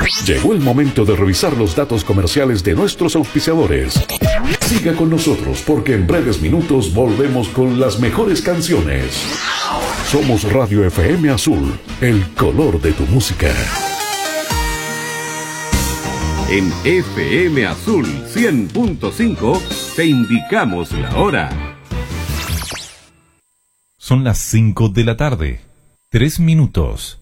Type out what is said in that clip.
Llegó el momento de revisar los datos comerciales de nuestros auspiciadores. Siga con nosotros porque en breves minutos volvemos con las mejores canciones. Somos Radio FM Azul, el color de tu música. En FM Azul 100.5 te indicamos la hora. Son las 5 de la tarde, 3 minutos.